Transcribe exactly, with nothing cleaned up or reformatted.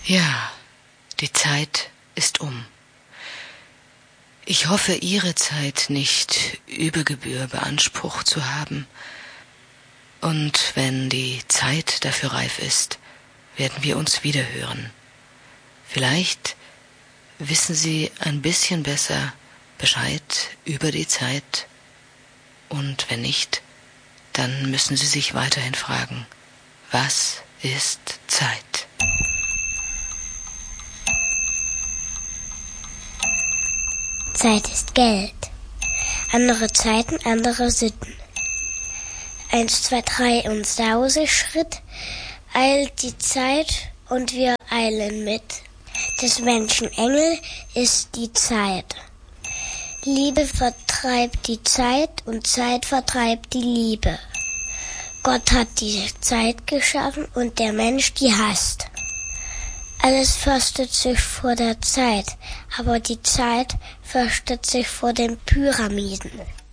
Ja, die Zeit ist um. Ich hoffe, Ihre Zeit nicht über Gebühr beansprucht zu haben. Und wenn die Zeit dafür reif ist, werden wir uns wiederhören. Vielleicht wissen Sie ein bisschen besser Bescheid über die Zeit. Und wenn nicht, dann müssen Sie sich weiterhin fragen, was ist Zeit? Zeit ist Geld. Andere Zeiten, andere Sitten. Eins, zwei, drei und Sauseschritt eilt die Zeit und wir eilen mit. Des Menschen Engel ist die Zeit. Liebe vertreibt die Zeit und Zeit vertreibt die Liebe. Gott hat die Zeit geschaffen und der Mensch die hasst. Alles fürchtet sich vor der Zeit, aber die Zeit fürchtet sich vor den Pyramiden.